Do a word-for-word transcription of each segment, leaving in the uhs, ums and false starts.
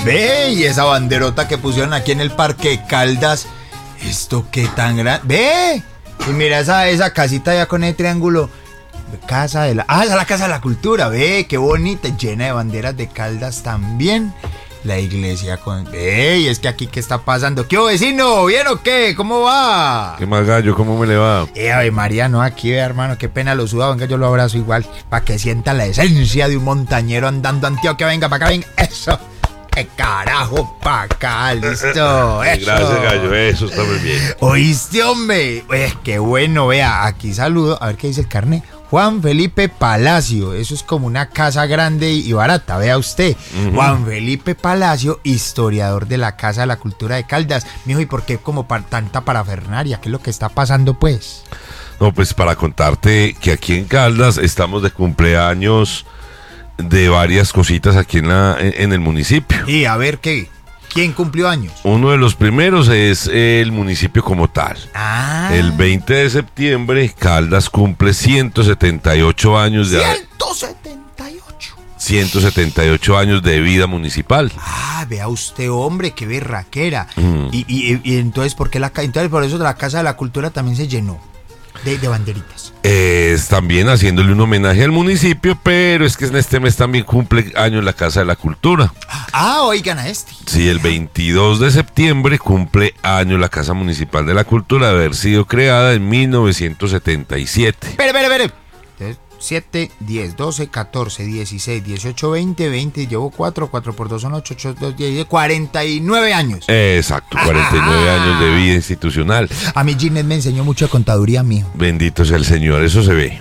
Ve, y esa banderota que pusieron aquí en el Parque Caldas. Esto qué tan grande. Ve, y mira esa, esa casita allá con el triángulo. Casa de la... Ah, esa es la Casa de la Cultura. Ve, qué bonita, llena de banderas de Caldas también. La iglesia con... Ve, y es que aquí, ¿qué está pasando? ¿Qué, vecino? ¿Bien o qué? ¿Cómo va? ¿Qué más, gallo? ¿Cómo me le va? Eh, ave María, no, aquí, ve, hermano, qué pena lo suda. Venga, yo lo abrazo igual, para que sienta la esencia de un montañero andando a Antioquia. Venga, para acá, venga, eso. ¡Qué carajo, pa' acá! ¡Listo! Eso. Gracias, gallo, eso está muy bien. ¿Oíste, hombre? Oye, qué bueno, vea, aquí saludo, a ver qué dice el carnet. Juan Felipe Palacio, eso es como una casa grande y barata, vea usted. Uh-huh. Juan Felipe Palacio, historiador de la Casa de la Cultura de Caldas. Mijo, ¿y por qué como para tanta parafernaria? ¿Qué es lo que está pasando, pues? No, pues para contarte que aquí en Caldas estamos de cumpleaños de varias cositas aquí en, la, en, en el municipio. Y a ver, ¿qué? ¿Quién cumplió años? Uno de los primeros es el municipio como tal. Ah. El veinte de septiembre, Caldas cumple ciento setenta y ocho años de... ciento setenta y ocho. ciento setenta y ocho años de vida municipal. Ah, vea usted, hombre, qué berraquera. Mm. Y, y, y entonces, ¿por qué la entonces por eso de la Casa de la Cultura también se llenó de, de banderitas? Es también haciéndole un homenaje al municipio, pero es que en este mes también cumple años la Casa de la Cultura. Ah, oigan a este. Sí, el veintidós de septiembre cumple años la Casa Municipal de la Cultura de haber sido creada en mil novecientos setenta y siete. Espere, espere, espere. siete, diez, doce, catorce, dieciséis, dieciocho, veinte, veinte, llevo cuatro, cuatro por dos son ocho, ocho, dos, diez, cuarenta y nueve años. Exacto, cuarenta y nueve ah. años de vida institucional. A mí Ginette me enseñó mucho de contaduría, mijo. Bendito sea el Señor, eso se ve.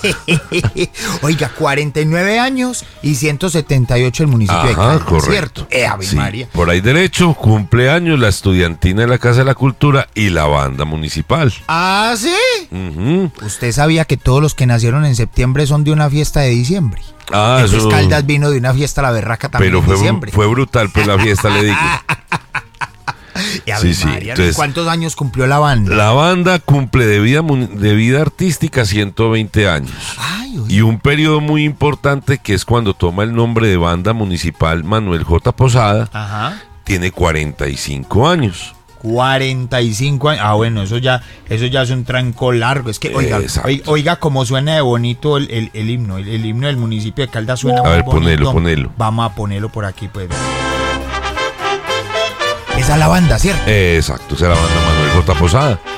Oiga, cuarenta y nueve años y ciento setenta y ocho el municipio. Ajá, de Caldas, correcto. ¿Cierto? Eh, Ave sí, María. Por ahí derecho, cumpleaños la estudiantina de la Casa de la Cultura y la banda municipal. ¿Ah, sí? Uh-huh. ¿Usted sabía que todos los que nacieron en septiembre son de una fiesta de diciembre? Ah, Entonces eso... Caldas vino de una fiesta a la berraca también. Pero en fue, diciembre. fue brutal, pues la fiesta, le digo. Sí, sí. Entonces, ¿cuántos años cumplió la banda? La banda cumple de vida, de vida artística ciento veinte años. Ay, y un periodo muy importante que es cuando toma el nombre de Banda Municipal Manuel J. Posada. Ajá. Tiene cuarenta y cinco años. cuarenta y cinco años. Ah, bueno, eso ya, eso ya es un tranco largo. Es que, oiga, oiga, oiga cómo suena de bonito el, el, el himno. El, el himno del municipio de Caldas suena muy bonito. A ver, ponelo, ponelo. Vamos a ponerlo por aquí, pues. Esa es la banda, ¿cierto? Exacto, esa es la banda Manuel J. Posada.